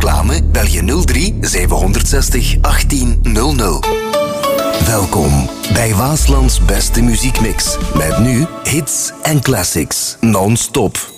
reclame bel je 03 760 1800. Welkom bij Waaslands beste muziekmix. Met nu hits en classics non-stop.